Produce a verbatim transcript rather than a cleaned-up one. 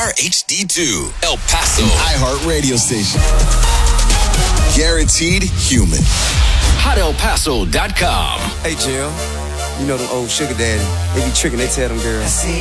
R H D two, El Paso, iHeart Radio station. Guaranteed human. hot el paso dot com. Hey, Jill. You know them old sugar daddy. They be tricking, they tell them girls.